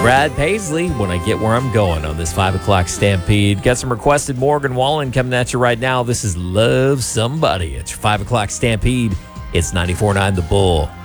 Brad Paisley, When I Get Where I'm Going on this 5 o'clock Stampede. Got some requested Morgan Wallen coming at you right now. This is Love Somebody. It's your 5 o'clock Stampede. It's 94.9 The Bull.